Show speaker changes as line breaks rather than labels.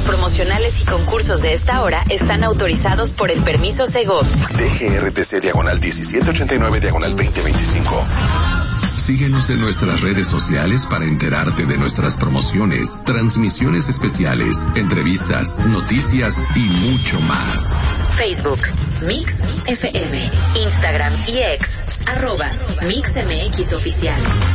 promocionales y concursos de esta hora están autorizados por el permiso Segov.
DGRTC/1789/2025. Síguenos en nuestras redes sociales para enterarte de nuestras promociones, transmisiones especiales, entrevistas, noticias y mucho más.
Facebook, Mix FM, Instagram y X, @MixMX Oficial.